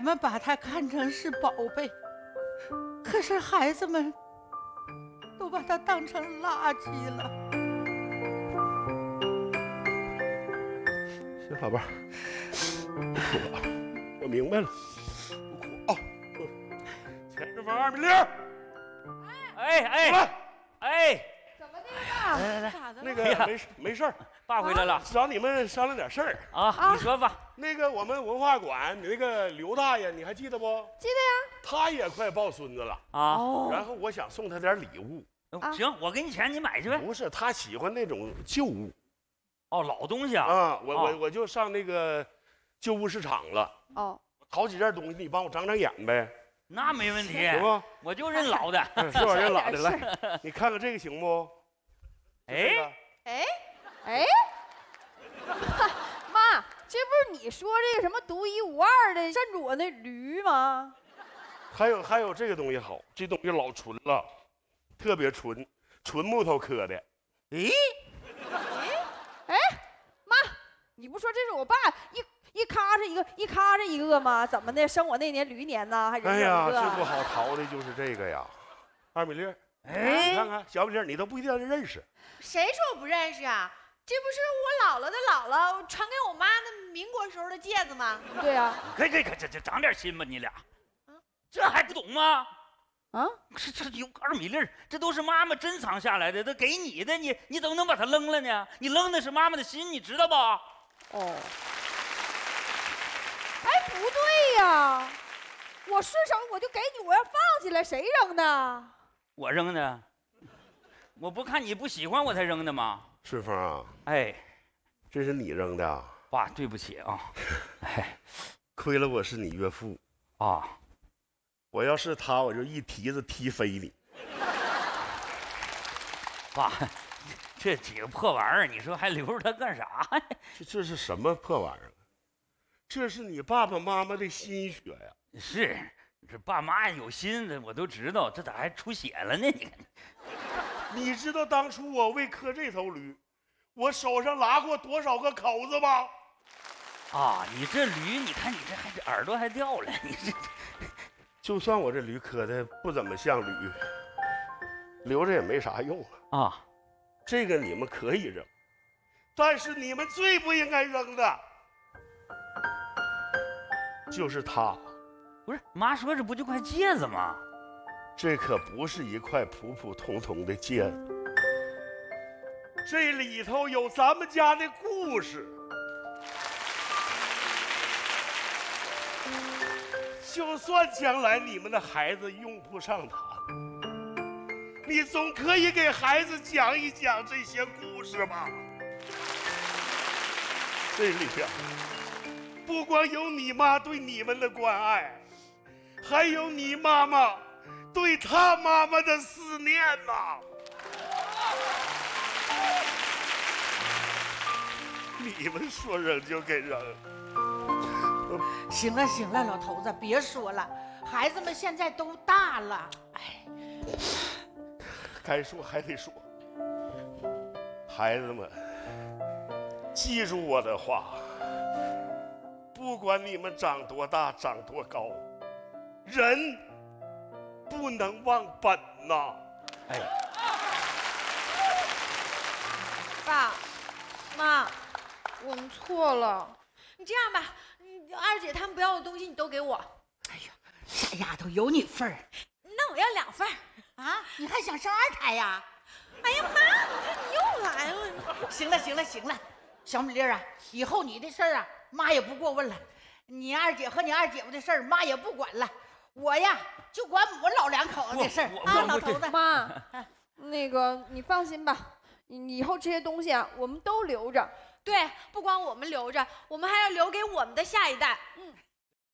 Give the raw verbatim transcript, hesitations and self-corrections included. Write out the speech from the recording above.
咱们把它看成是宝贝，可是孩子们都把它当成垃圾了。 行，老伴儿，不哭了，我明白了，不哭啊。钱志芳、二米六， 哎哎哎， 怎么的了？ 来来来， 咋的了？ 那个没事没事儿， 爸回来了找你们商量点事儿啊，你说吧。 那个我们文化馆那个刘大爷，你还记得不？ 记得呀。 他也快抱孙子了啊， 然后我想送他点礼物。 行，我给你钱，你买去呗。 不是，他喜欢那种旧物。 哦，老东西啊。 啊，我我我就上那个旧物市场了。 哦， 好几件东西，你帮我长长眼呗。 那没问题， 行不？ 我就认老的。 是我认老的，来，你看看这个行不？ 哎哎哎，妈，这不是你说这个什么独一无二的站住我那驴吗？ 还有还有这个东西好，这东西老纯了，特别纯，纯木头刻的。 咦， 哎，妈，你不说这是我爸一一咔嚓一个一咔嚓一个吗？怎么的？生我那年驴年呢？还人哎呀， 一个？ 最不好淘的就是这个呀，二米粒。 哎， 你看看小米粒，你都不一定认识。 谁说我不认识啊？这不是我姥姥的姥姥传给我妈的民国时候的戒指吗？ 对呀、啊。 可以可以可以，这这长点心吧，你俩。这还不懂吗？ 啊， 这这有二米粒，这都是妈妈珍藏下来的，都给你的，你你怎么能把它扔了呢？你扔的是妈妈的心，你知道吧？ 哦。哎，不对呀，我顺手我就给你，我要放起来，谁扔的？ 我扔的。我不看你不喜欢我才扔的吗？ 顺风啊， 哎， 这是你扔的啊？ 爸，对不起啊。哎， 亏了我是你岳父啊。 我要是他，我就一蹄子踢飞你。 爸，这几个破玩意儿，你说还留着它干啥？ 这这是什么破玩意儿？这是你爸爸妈妈的心血呀！ 是，这爸妈有心的，我都知道，这咋还出血了呢？你看， 你知道当初我为磕这头驴，我手上拉过多少个口子吗？ 啊，你这驴，你看你这还这耳朵还掉了，你这。 就算我这驴磕的不怎么像驴，留着也没啥用啊。 啊， 这个你们可以扔，但是你们最不应该扔的，就是它。 不是，妈说这不就块戒指吗？ 这可不是一块普普通通的戒指，这里头有咱们家的故事。就算将来你们的孩子用不上它，你总可以给孩子讲一讲这些故事吧。这里边不光有你妈对你们的关爱，还有你妈妈对她妈妈的思念呐。你们说扔就给扔。 行了行了，老头子别说了，孩子们现在都大了。哎， 该说还得说，孩子们，记住我的话，不管你们长多大长多高，人不能忘本呐。 哎， 爸妈，我们错了。你这样吧，你二姐他们不要的东西你都给我。 哎呀，傻丫头有你份儿那我要两份啊！你还想生二胎呀？ 哎呀妈，你看你又来了。 行了行了行了，小米粒啊，以后你的事儿啊，妈也不过问了。你二姐和你二姐夫的事儿，妈也不管了。我呀，就管我老两口子的事儿啊，老头子。 妈，那个你放心吧，你以后这些东西啊，我们都留着。 对，不光我们留着，我们还要留给我们的下一代。嗯。